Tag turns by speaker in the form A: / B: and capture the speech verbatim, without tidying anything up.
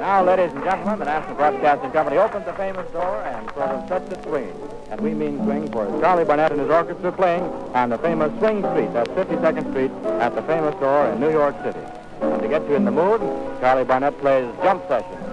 A: Now, ladies and gentlemen, the National Broadcasting Company opens the famous door and sort of sets it swinging. And we mean swing, for Charlie Barnett and his orchestra playing on the famous Swing Street, that's fifty-second Street, at the famous door in New York City. And to get you in the mood, Charlie Barnett plays Jump Session.